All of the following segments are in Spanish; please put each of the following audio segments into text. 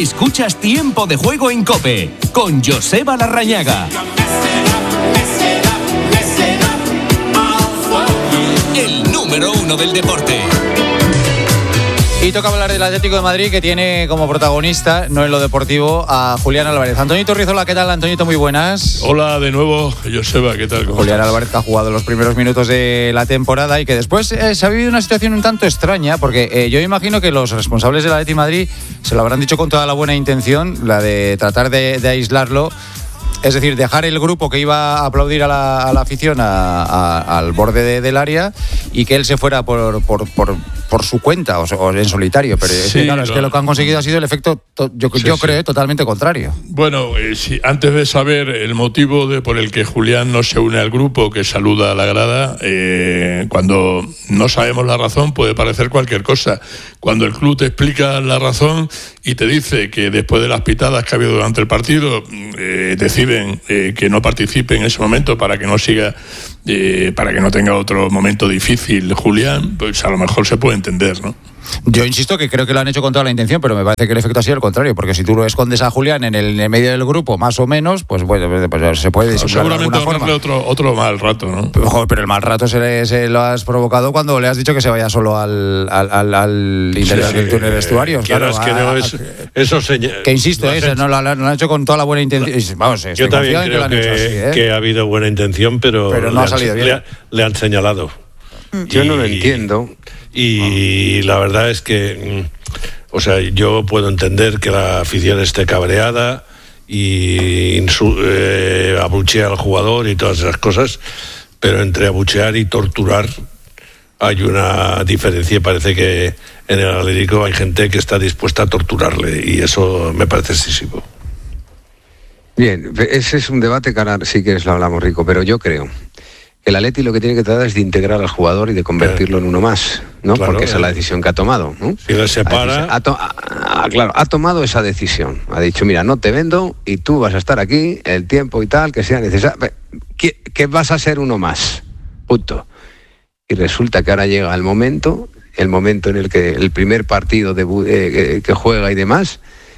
Escuchas Tiempo de Juego en COPE con Joseba Larrañaga. El número 1 del deporte. Y toca hablar del Atlético de Madrid, que tiene como protagonista, no en lo deportivo, a Julián Álvarez. Antoñito Rizola, ¿qué tal, Antoñito? Muy buenas. Hola de nuevo, Joseba, ¿qué tal? Julián Álvarez, que ha jugado los primeros minutos de la temporada y que después se ha vivido una situación un tanto extraña, porque yo imagino que los responsables del Atlético de Madrid se lo habrán dicho con toda la buena intención, la de tratar de aislarlo. Es decir, dejar el grupo que iba a aplaudir a la afición al borde del área y que él se fuera por su cuenta o en solitario. Pero sí, claro, es que lo que han conseguido ha sido el efecto, yo creo, totalmente contrario. Bueno, sí, antes de saber el motivo por el que Julián no se une al grupo, que saluda a la grada, cuando no sabemos la razón puede parecer cualquier cosa. Cuando el club te explica la razón y te dice que después de las pitadas que ha habido durante el partido, deciden que no participe en ese momento para que no siga, para que no tenga otro momento difícil Julián, pues a lo mejor se puede entender, ¿no? Yo insisto que creo que lo han hecho con toda la intención, pero me parece que el efecto ha sido el contrario, porque si tú lo escondes a Julián en el medio del grupo, más o menos, pues bueno, pues se puede disimular de alguna forma. Seguramente otro mal rato, ¿no? Pero el mal rato se lo has provocado cuando le has dicho que se vaya solo al interior del túnel de vestuarios. Claro, es que no es eso que insisto, eso no lo han hecho con toda la buena intención. Vamos, yo también creo que ha habido buena intención, pero no ha salido bien. Le han señalado. Yo no lo entiendo. Y la verdad es que, o sea, yo puedo entender que la afición esté cabreada y abuchea al jugador y todas esas cosas, pero entre abuchear y torturar hay una diferencia. Parece que en el Atlético hay gente que está dispuesta a torturarle y eso me parece excesivo. Bien, ese es un debate que ahora si quieres lo hablamos, Rico, pero yo creo que el Atleti lo que tiene que tratar es de integrar al jugador y de convertirlo en uno más, ¿no? Claro, porque esa es la decisión que ha tomado, ¿no? Si le separa... Ha tomado esa decisión. Ha dicho, mira, no te vendo y tú vas a estar aquí el tiempo y tal que sea necesario. Que vas a ser uno más, punto. Y resulta que ahora llega el momento en el que el primer partido que juega y demás,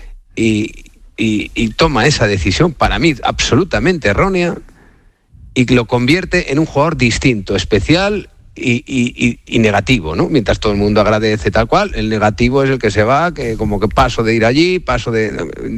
y toma esa decisión, para mí absolutamente errónea, y lo convierte en un jugador distinto, especial y negativo, ¿no? Mientras todo el mundo agradece tal cual, el negativo es el que se va, que como que paso de ir allí, paso de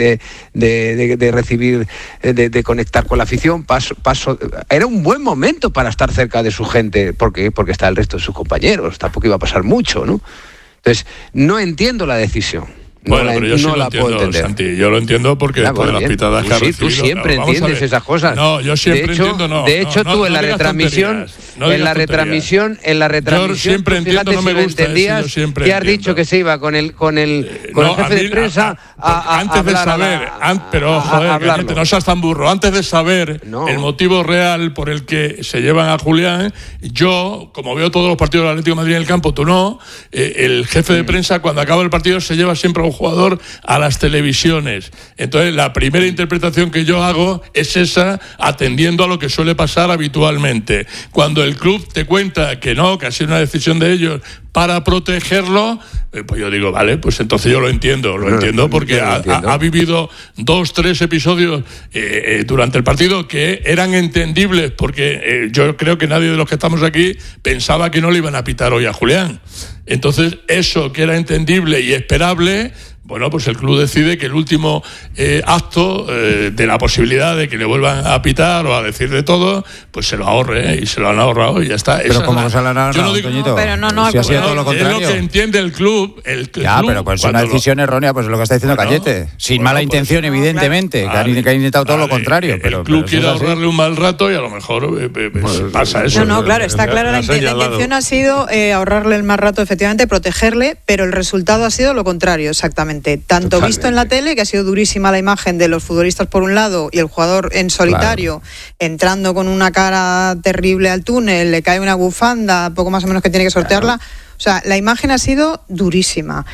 recibir, de conectar con la afición, paso. Era un buen momento para estar cerca de su gente, porque está el resto de sus compañeros, tampoco iba a pasar mucho, ¿no? Entonces, no entiendo la decisión. Bueno, pero yo sí lo entiendo, Santi. Yo lo entiendo porque después de las pitadas que ha recibido... Sí, tú siempre entiendes esas cosas. No, yo siempre entiendo, no. De hecho, tú en la retransmisión... En la retransmisión, yo siempre entiendo, no me gusta eso, yo siempre que has dicho que se iba con el jefe de prensa antes de saber... Pero, joder, no seas tan burro. Antes de saber el motivo real por el que se llevan a Julián, yo, como veo todos los partidos del Atlético de Madrid en el campo, tú no, el jefe de prensa, cuando acaba el partido, se lleva siempre a un jugador a las televisiones. Entonces, la primera interpretación que yo hago es esa, atendiendo a lo que suele pasar habitualmente. Cuando el club te cuenta que no, que ha sido una decisión de ellos para protegerlo, pues yo digo, vale, pues entonces yo lo entiendo porque ha vivido 2-3 episodios durante el partido que eran entendibles, porque yo creo que nadie de los que estamos aquí pensaba que no le iban a pitar hoy a Julián. Entonces, eso que era entendible y esperable, bueno, pues el club decide que el último acto de la posibilidad de que le vuelvan a pitar o a decir de todo, pues se lo ahorre, y se lo han ahorrado y ya está. Pero como se lo han ahorrado, yo no digo, Toñito, pero no, si ha sido todo lo contrario. Es lo que entiende el club. Ya, pero pues es una decisión errónea, pues es lo que está diciendo Cañete. Sin mala intención, evidentemente, claro. que ha intentado todo lo contrario. El club quiere ahorrarle un mal rato y a lo mejor pasa eso. No, claro, está claro. La intención ha sido ahorrarle el mal rato, efectivamente, protegerle, pero el resultado ha sido lo contrario, exactamente. Tanto totalmente. Visto en la tele, que ha sido durísima la imagen de los futbolistas por un lado y el jugador en solitario, entrando con una cara terrible al túnel, le cae una bufanda, poco más o menos que tiene que sortearla. O sea, la imagen ha sido durísima.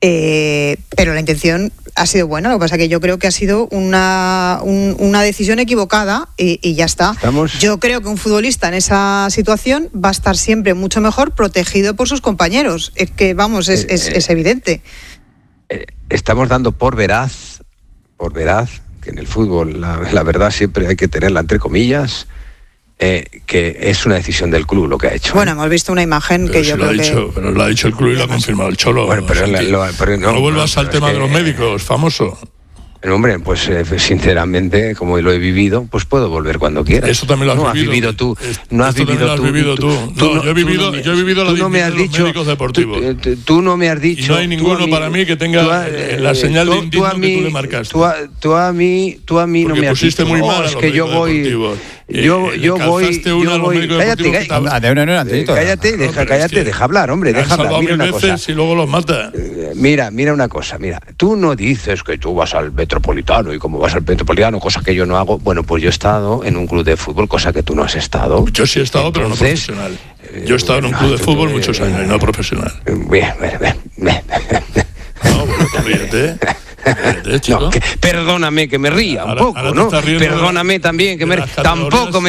Pero la intención ha sido buena. Lo que pasa es que yo creo que ha sido una decisión equivocada y ya está. Yo creo que un futbolista en esa situación va a estar siempre mucho mejor protegido por sus compañeros. Es que, vamos, es evidente. estamos dando por veraz, que en el fútbol la verdad siempre hay que tenerla entre comillas, que es una decisión del club lo que ha hecho. Bueno, hemos visto una imagen que yo creo que... Pero lo ha dicho el club y lo ha confirmado el Cholo. Bueno, no vuelvas al tema de los médicos, famoso. Hombre, pues sinceramente, como lo he vivido, pues puedo volver cuando quiera. Eso también lo has vivido tú. No has vivido tú. No, yo he vivido la división de los médicos deportivos. Tú no me has dicho. Y no hay ninguno para mí que tenga la señal de indigno que tú le marcaste. Tú a mí no me has dicho. Muy mal es que yo voy. Yo voy. Cállate, deja hablar, hombre, deja hablar. Mira una cosa. Y luego los mata. Mira una cosa, tú no dices que tú vas al Metropolitano y como vas al Metropolitano, cosa que yo no hago. Bueno, pues yo he estado en un club de fútbol, cosa que tú no has estado. Yo sí he estado, pero no profesional. Yo he estado en un club de fútbol muchos años y no profesional. Bien. No, bueno, ríete. No, perdóname que me ría un poco, ¿no? Perdóname también que me tampoco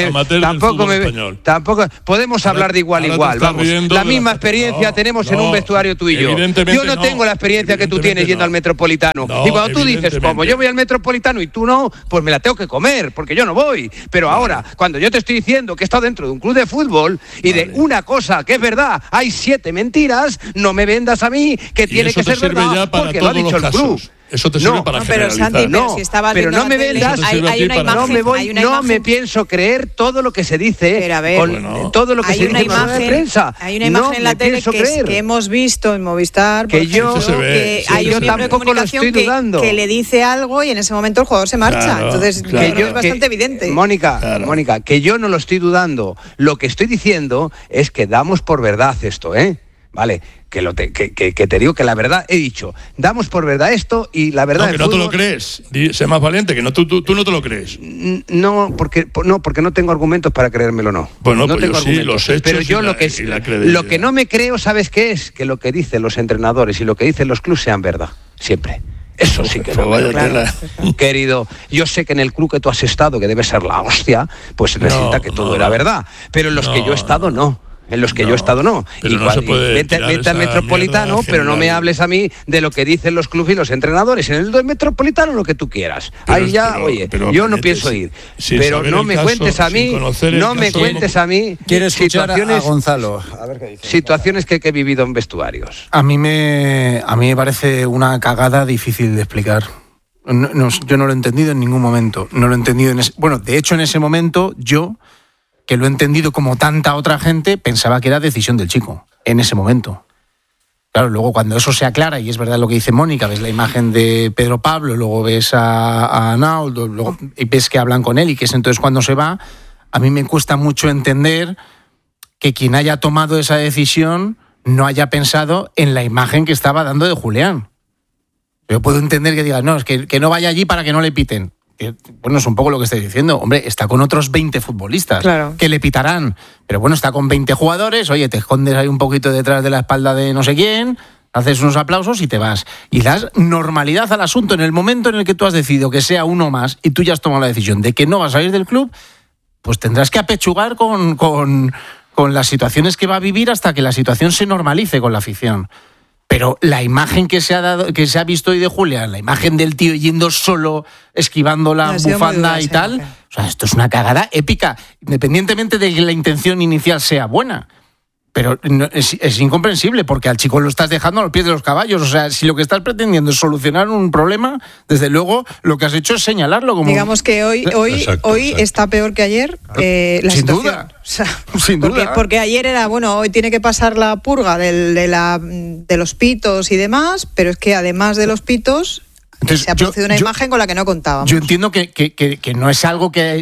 podemos hablar de igual a igual, vamos. La misma experiencia tenemos en un vestuario tú y yo. Yo no tengo la experiencia que tú tienes yendo al Metropolitano. Y cuando tú dices, como yo voy al Metropolitano y tú no, pues me la tengo que comer, porque yo no voy. Pero ahora, cuando yo te estoy diciendo que he estado dentro de un club de fútbol y de una cosa que es verdad, hay 7 mentiras, no me vendas a mí que tiene que ser verdad, porque lo ha dicho el club. Eso te sirve para generalizar. Pero Santi, si estabas pero no me vendas, hay una imagen, no me pienso creer todo lo que se dice, todo lo que se dice en la prensa. Hay una imagen en la tele que hemos visto en Movistar, que hay un miembro de comunicación que le dice algo y en ese momento el jugador se marcha. Entonces, es bastante evidente. Mónica, que yo no lo estoy dudando. Lo que estoy diciendo es que damos por verdad esto, Vale, que te digo que la verdad he dicho, damos por verdad esto y la verdad. No, que no te lo crees. Sé más valiente, que no tú no te lo crees. No, porque no tengo argumentos para creérmelo, no. Bueno, no pues tengo yo sí, los hechos. Pero yo lo que no me creo, ¿sabes qué es? Que lo que dicen los entrenadores y lo que dicen los clubes sean verdad, siempre. Eso sí que no. Querido, yo sé que en el club que tú has estado, que debe ser la hostia, pues resulta que todo era verdad. Pero en los que yo he estado, no. En los que yo he estado, no. Y vete al Metropolitano, pero no me hables a mí de lo que dicen los clubes y los entrenadores. En el del Metropolitano, lo que tú quieras. Ahí ya, yo no pienso ir. Pero no me cuentes a mí, Quiero escuchar a Gonzalo. A ver qué dice. Situaciones que he vivido en vestuarios. A mí me parece una cagada difícil de explicar. Yo no lo he entendido en ningún momento. No lo he entendido de hecho, en ese momento, yo, que lo he entendido como tanta otra gente, pensaba que era decisión del chico, en ese momento. Claro, luego cuando eso se aclara, y es verdad lo que dice Mónica, ves la imagen de Pedro Pablo, luego ves a Arnaldo, y ves que hablan con él, y que es entonces cuando se va, a mí me cuesta mucho entender que quien haya tomado esa decisión no haya pensado en la imagen que estaba dando de Julián. Yo puedo entender que digas, no, es que no vaya allí para que no le piten. Bueno, es un poco lo que estáis diciendo. Hombre, está con otros 20 futbolistas que le pitarán. Pero bueno, está con 20 jugadores. Oye, te escondes ahí un poquito detrás de la espalda de no sé quién, haces unos aplausos y te vas. Y das normalidad al asunto. En el momento en el que tú has decidido que sea uno más y tú ya has tomado la decisión de que no vas a salir del club, pues tendrás que apechugar con las situaciones que va a vivir hasta que la situación se normalice con la afición. Pero la imagen que se ha visto hoy de Julián, la imagen del tío yendo solo, esquivando la bufanda y tal, o sea, esto es una cagada épica, independientemente de que la intención inicial sea buena. Pero es incomprensible, porque al chico lo estás dejando a los pies de los caballos. O sea, si lo que estás pretendiendo es solucionar un problema, desde luego lo que has hecho es señalarlo como... Digamos que hoy está peor que ayer la sin situación. Duda. O sea, sin duda. Porque ayer era, hoy tiene que pasar la purga de los pitos y demás, pero es que además de los pitos... Entonces, se ha producido una imagen con la que no contábamos. Yo entiendo que no es algo que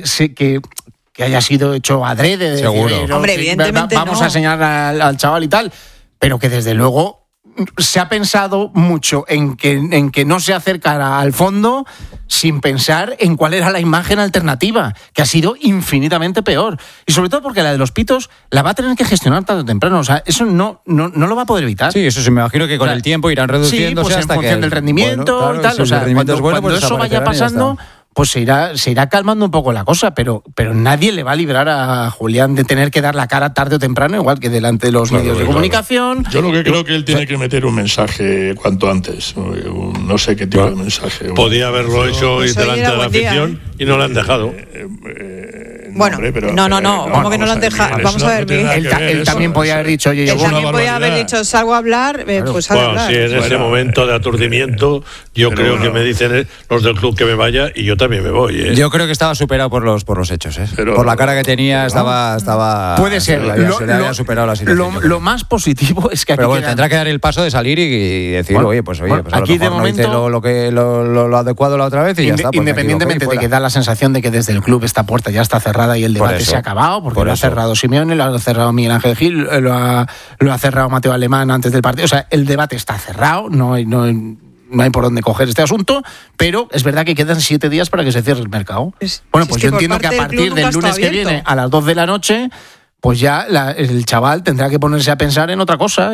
haya sido hecho adrede. Seguro. Hombre, evidentemente vamos a enseñar al chaval y tal, pero que desde luego se ha pensado mucho en que no se acercara al fondo sin pensar en cuál era la imagen alternativa, que ha sido infinitamente peor. Y sobre todo porque la de los pitos la va a tener que gestionar tarde o temprano. O sea, eso no lo va a poder evitar. Sí, eso sí, me imagino que con el tiempo irán reduciéndose pues hasta en función del rendimiento y tal. Si o sea, cuando eso vaya pasando, pues se irá calmando un poco la cosa, pero nadie le va a librar a Julián de tener que dar la cara tarde o temprano, igual que delante de los medios de comunicación. Yo lo que creo que él tiene que meter un mensaje cuanto antes, no sé qué tipo de mensaje. Podía haberlo hecho delante de la afición y no lo han dejado. Bueno, no. ¿Cómo que no lo han dejado? Vamos a ver, él también podía haber dicho, oye, él también podía haber dicho, salgo a hablar, pues salgo a hablar. Sí, en ese momento de aturdimiento, yo creo que me dicen los del club que me vaya y yo también me voy. Yo creo que estaba superado por los hechos, por la cara que tenía, estaba puede ser. Se le había superado la situación. Lo más positivo es que aquí pero bueno, tendrá que dar el paso de salir y decir, pues aquí de momento no hice lo adecuado la otra vez y ya está. Pues independientemente de que da la sensación de que desde el club esta puerta ya está cerrada y el debate se ha acabado, porque lo ha cerrado Simeone, lo ha cerrado Miguel Ángel Gil, lo ha cerrado Mateo Alemán antes del partido. O sea, el debate está cerrado, no hay por dónde coger este asunto, pero es verdad que quedan 7 días para que se cierre el mercado. Bueno, pues yo entiendo que a partir del lunes que viene, a las 2 de la noche, pues ya el chaval tendrá que ponerse a pensar en otra cosa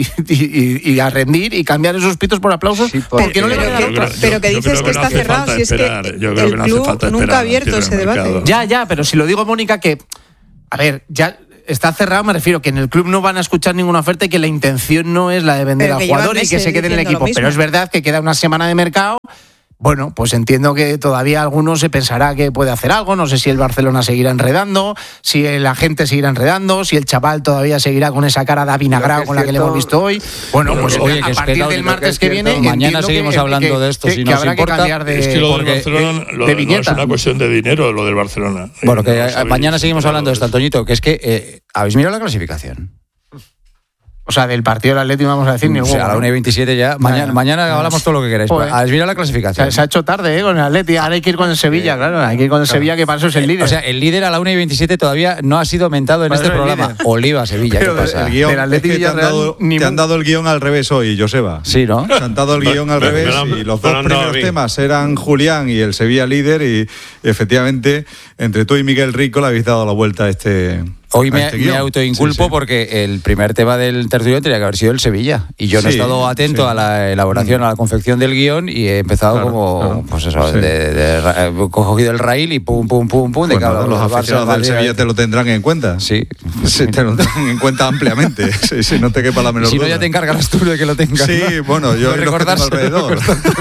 y a rendir y cambiar esos pitos por aplausos, porque no le va a dar otra. Pero que dices que está cerrado, si es que el club nunca ha abierto ese debate. Ya, pero si lo digo, Mónica, que, a ver, ya está cerrado, me refiero que en el club no van a escuchar ninguna oferta y que la intención no es la de vender al jugador y que se quede en el equipo. Pero es verdad que queda una semana de mercado. Bueno, pues entiendo que todavía alguno se pensará que puede hacer algo. No sé si el Barcelona seguirá enredando, si el agente seguirá enredando, si el chaval todavía seguirá con esa cara de avinagrado con la que le hemos visto hoy. Bueno, pues oye, a partir del martes que viene, mañana seguimos hablando de esto. Si no habrá que cambiar de. Es que lo del Barcelona no es una cuestión de dinero, lo del Barcelona. Bueno, que mañana seguimos hablando de esto, Antoñito, que es que ¿habéis mirado la clasificación? O sea, del partido del Atlético vamos a decir ni a la 1:27 ya. Mañana hablamos todo lo que queráis. ¿Habéis mirado la clasificación? Se ha hecho tarde con el Atlético. Ahora hay que ir con el Sevilla, claro. Hay que ir con el Sevilla, que para eso es el líder. O sea, el líder a la 1:27 todavía no ha sido aumentado en este programa. Oliva, Sevilla, ¿qué pasa? El guión, del Atlético te han dado el guión al revés hoy, Joseba. Sí, ¿no? Te han dado el guión al revés y los dos primeros temas eran Julián y el Sevilla líder y efectivamente entre tú y Miguel Rico le habéis dado la vuelta a este... Hoy me autoinculpo porque el primer tema del tertulión tenía que haber sido el Sevilla. Y yo no he estado atento a la elaboración, a la confección del guión y he empezado pues eso, cogido el raíl y pum. Pues de cada los aficionados del Sevilla te lo tendrán en cuenta. Sí. Te lo tendrán en cuenta ampliamente. Sí, no te quepa la menor duda. Si no, ya te encargarás tú de que lo tengas. Sí, bueno, yo recordaré alrededor.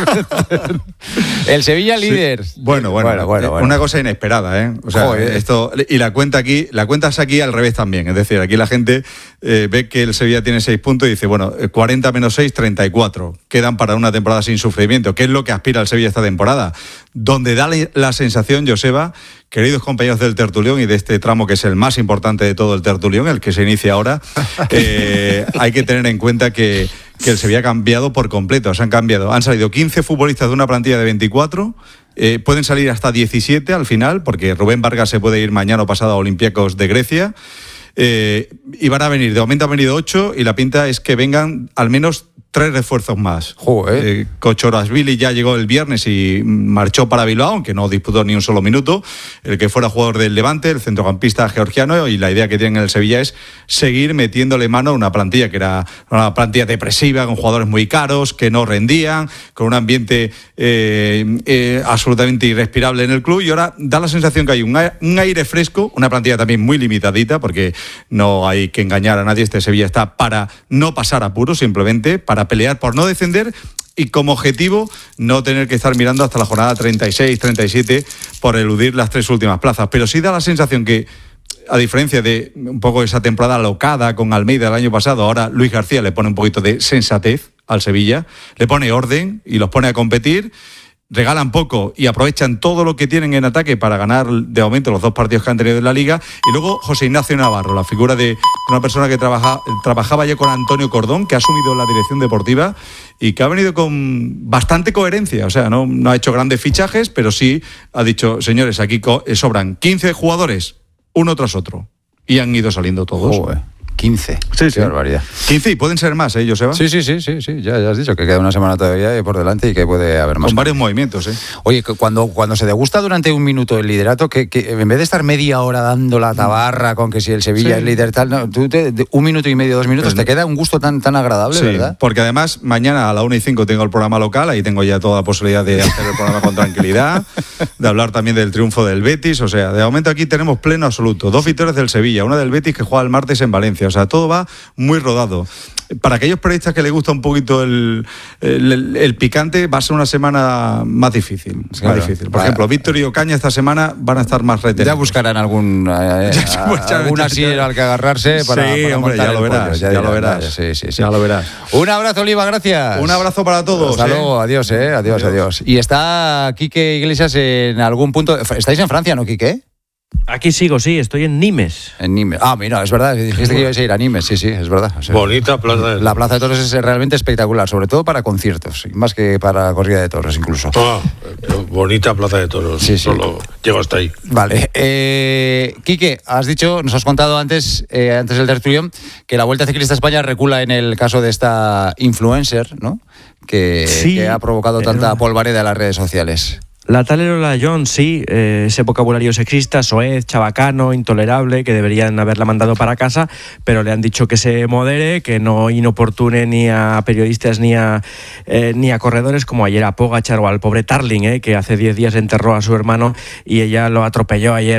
El Sevilla líder. Bueno. Una cosa inesperada, ¿eh? O sea, esto y la cuenta es aquí al revés también, es decir, aquí la gente ve que el Sevilla tiene 6 puntos y dice, 40 menos 6, 34, quedan para una temporada sin sufrimiento, que es lo que aspira el Sevilla esta temporada, donde da la sensación, Joseba, queridos compañeros del tertulión y de este tramo que es el más importante de todo el tertulión, el que se inicia ahora, hay que tener en cuenta que el Sevilla ha cambiado por completo, han salido 15 futbolistas de una plantilla de 24. Pueden salir hasta 17 al final, porque Rubén Vargas se puede ir mañana o pasado a Olympiacos de Grecia. Y van a venir, de momento han venido 8 y la pinta es que vengan al menos 3 refuerzos más. Kochorashvili ya llegó el viernes y marchó para Bilbao, aunque no disputó ni un solo minuto. El que fuera jugador del Levante, el centrocampista georgiano, y la idea que tienen en el Sevilla es seguir metiéndole mano a una plantilla que era una plantilla depresiva, con jugadores muy caros, que no rendían, con un ambiente absolutamente irrespirable en el club, y ahora da la sensación que hay un aire fresco, una plantilla también muy limitadita, porque no hay que engañar a nadie, este Sevilla está para no pasar apuros, simplemente para pelear por no descender y como objetivo no tener que estar mirando hasta la jornada 36, 37 por eludir las 3 últimas plazas. Pero sí da la sensación que, a diferencia de un poco esa temporada locada con Almeida el año pasado, ahora Luis García le pone un poquito de sensatez al Sevilla, le pone orden y los pone a competir. Regalan poco y aprovechan todo lo que tienen en ataque para ganar de momento los 2 partidos que han tenido en la Liga. Y luego José Ignacio Navarro, la figura de una persona que trabajaba ya con Antonio Cordón, que ha asumido la dirección deportiva y que ha venido con bastante coherencia. O sea, no ha hecho grandes fichajes, pero sí ha dicho, señores, aquí sobran 15 jugadores, uno tras otro. Y han ido saliendo todos. 15. Sí, Qué barbaridad. 15 y pueden ser más, Joseba. Sí. Ya has dicho que queda una semana todavía por delante y que puede haber más. Con varios movimientos, Oye, cuando se degusta durante un minuto el liderato, que en vez de estar media hora dando la tabarra con que si el Sevilla es líder tal, no, tú un minuto y medio, 2 minutos, te queda un gusto tan agradable, ¿verdad? Porque además mañana a la 1:05 tengo el programa local, ahí tengo ya toda la posibilidad de hacer el programa con tranquilidad, de hablar también del triunfo del Betis, o sea, de momento aquí tenemos pleno absoluto. 2 victorias del Sevilla, una del Betis que juega el martes en Valencia, o sea, todo va muy rodado. Para aquellos periodistas que les gusta un poquito el picante, va a ser una semana más difícil. Claro. Más difícil. Por ejemplo, Víctor y Ocaña esta semana van a estar más retenidos. Ya buscarán alguna sierra al que agarrarse para hombre, ya lo verás. Ya lo verás. Un abrazo, Oliva, gracias. Un abrazo para todos. Hasta luego, adiós. Y está Quique Iglesias en algún punto. ¿Estáis en Francia, no, Quique? Aquí sigo, sí, estoy en Nimes. En Nimes. Ah, mira, es verdad, dijiste que ibais a ir a Nimes, sí, es verdad. O sea, bonita plaza de toros. La plaza de toros es realmente espectacular, sobre todo para conciertos, más que para corrida de toros incluso. Bonita plaza de toros, solo llego hasta ahí. Vale, Quique, nos has contado antes del tertulión, que la Vuelta Ciclista a España recula en el caso de esta influencer, ¿no? Que ha provocado tanta polvareda en las redes sociales. La tal Lola Jones, sí, ese vocabulario sexista, soez, chabacano, intolerable, que deberían haberla mandado para casa, pero le han dicho que se modere, que no inoportune ni a periodistas ni a corredores, como ayer a Pogačar o al pobre Tarling, que hace 10 días enterró a su hermano y ella lo atropelló ayer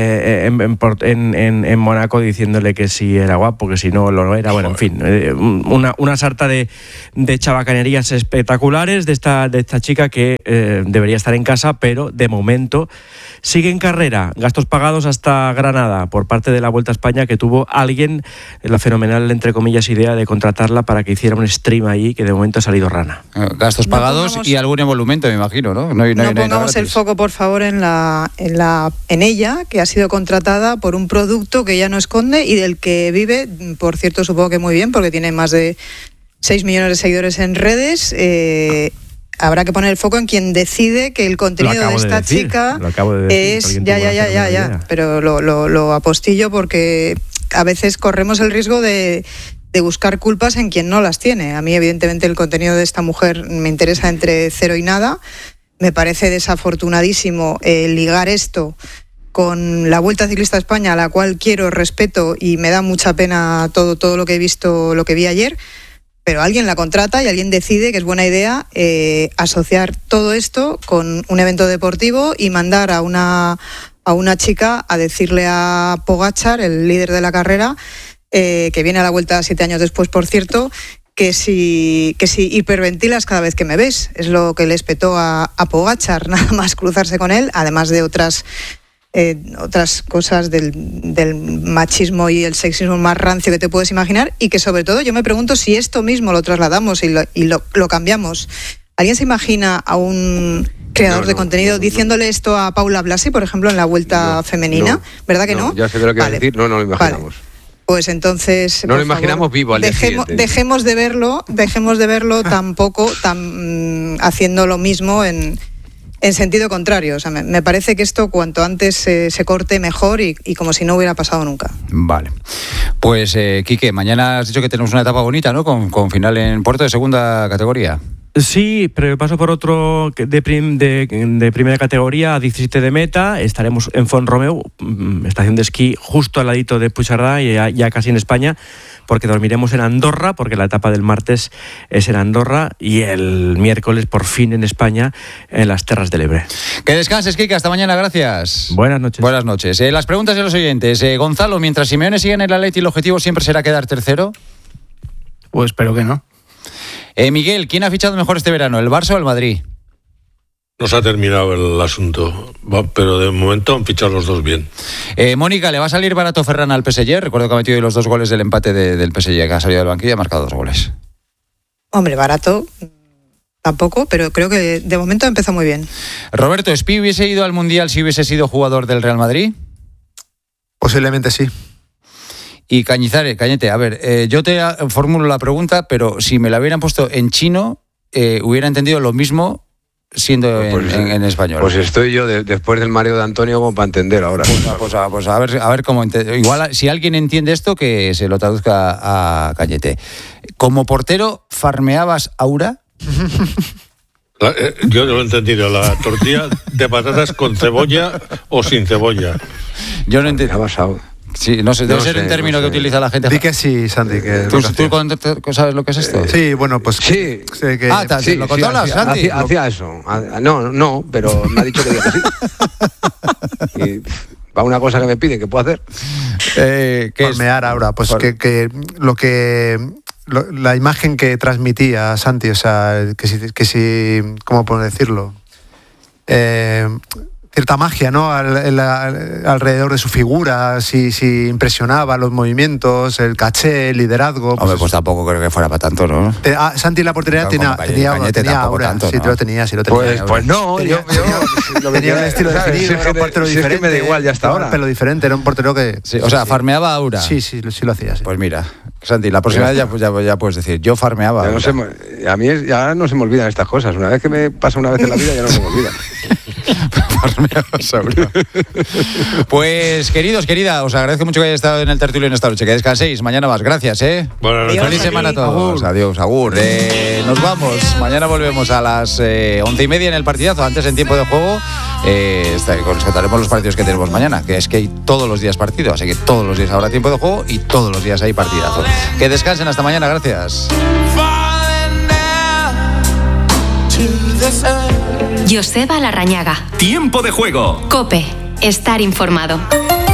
en Mónaco diciéndole que si era guapo, que si no lo era. Bueno, en fin, una sarta de chabacanerías espectaculares de esta chica que debería estar en casa, pero de momento sigue en carrera. Gastos pagados hasta Granada por parte de la Vuelta a España, que tuvo alguien la fenomenal, entre comillas, idea de contratarla para que hiciera un stream ahí, que de momento ha salido rana. Gastos pagados y algún emolumento, me imagino, ¿no? No pongamos el foco, por favor, en ella, que ha sido contratada por un producto que ella no esconde y del que vive, por cierto, supongo que muy bien, porque tiene más de 6 millones de seguidores en redes. Habrá que poner el foco en quien decide que el contenido de esta chica es... Ya, pero lo apostillo porque a veces corremos el riesgo de buscar culpas en quien no las tiene. A mí, evidentemente, el contenido de esta mujer me interesa entre cero y nada. Me parece desafortunadísimo ligar esto con la Vuelta Ciclista a España, a la cual quiero, respeto y me da mucha pena todo lo que he visto, lo que vi ayer. Pero alguien la contrata y alguien decide que es buena idea asociar todo esto con un evento deportivo y mandar a una chica a decirle a Pogačar, el líder de la carrera, que viene a la Vuelta 7 años después, por cierto, que si hiperventilas cada vez que me ves. Es lo que le espetó a Pogačar, nada más cruzarse con él, además de otras cosas del machismo y el sexismo más rancio que te puedes imaginar, y que sobre todo yo me pregunto si esto mismo lo trasladamos y lo cambiamos. ¿Alguien se imagina a un creador de contenido diciéndole esto a Paula Blasi, por ejemplo, en la Vuelta femenina? ¿Verdad que no? Ya sé de lo que decir, no lo imaginamos. Vale. Pues entonces, no lo imaginamos vivo al día siguiente. Dejemos de verlo tampoco haciendo lo mismo en sentido contrario. O sea, me parece que esto cuanto antes se corte mejor y como si no hubiera pasado nunca. Vale. Pues, Quique, mañana has dicho que tenemos una etapa bonita, ¿no? Con final en Puerto de segunda categoría. Sí, pero paso por otro de primera categoría, a 17 de meta. Estaremos en Font-Romeu, estación de esquí justo al ladito de Puigcerdá y ya casi en España, porque dormiremos en Andorra, porque la etapa del martes es en Andorra y el miércoles por fin en España, en las Terras del Ebre. Que descanses, Quique, hasta mañana, gracias. Buenas noches. Buenas noches. Las preguntas de los oyentes. Gonzalo, mientras Simeone siga en el Atleti, ¿el objetivo siempre será quedar tercero? Pues espero que no. Miguel, ¿quién ha fichado mejor este verano, el Barça o el Madrid? No se ha terminado el asunto, pero de momento han fichado los dos bien. Mónica, ¿le va a salir barato Ferran al PSG? Recuerdo que ha metido los 2 goles del empate del PSG, que ha salido del banquillo y ha marcado 2 goles. Hombre, barato tampoco, pero creo que de momento ha empezado muy bien. Roberto, ¿Espi hubiese ido al Mundial si hubiese sido jugador del Real Madrid? Posiblemente sí. Y Cañete, a ver, yo te formulo la pregunta, pero si me la hubieran puesto en chino, hubiera entendido lo mismo siendo en español. Pues estoy yo después del mareo de Antonio como para entender ahora. Pues a ver cómo igual si alguien entiende esto que se lo traduzca a Cañete. Como portero, ¿farmeabas aura? Yo no lo he entendido. ¿La tortilla de patatas con cebolla o sin cebolla? Yo no entiendo. Sí, no sé, debe ser un término que utiliza la gente. Di que sí, Santi. Que ¿Tú sabes lo que es esto? Sí, bueno, pues... Sí. ¿Lo controlas, Santi? Hacía eso. No, pero me ha dicho que diga que sí. Y va una cosa que me piden, ¿qué puedo hacer? ¿Qué farmear ahora? Pues que la imagen que transmitía Santi, o sea, que si ¿cómo puedo decirlo? Cierta magia, ¿no? Alrededor de su figura, si impresionaba los movimientos, el caché, el liderazgo. Hombre, pues tampoco creo que fuera para tanto, ¿no? Santi en la portería tenía aura. Tanto, sí, ¿no? lo tenía. Pues no, tenía un estilo definido, era un portero diferente. Es que me da igual ya hasta ahora. Un pelo diferente, era un portero que... Sí, o sea, farmeaba aura. Sí, lo hacía. Sí. Pues mira, Santi, la próxima vez ya puedes decir, yo farmeaba aura. A mí ya no se me olvidan estas cosas. Una vez que me pasa una vez en la vida ya no se me olvidan. Pues queridos, queridas, os agradezco mucho que hayáis estado en el tertulio en esta noche. Que descanséis, mañana más. Gracias, Buenas noches. Feliz semana a todos. Adiós, agur. Nos vamos. Mañana volvemos a las 11:30 en el partidazo. Antes, en tiempo de juego, os contaremos los partidos que tenemos mañana. Que es que hay todos los días partido. Así que todos los días habrá tiempo de juego y todos los días hay partidazo. Que descansen hasta mañana. Gracias. Joseba Larrañaga. Tiempo de juego. COPE. Estar informado.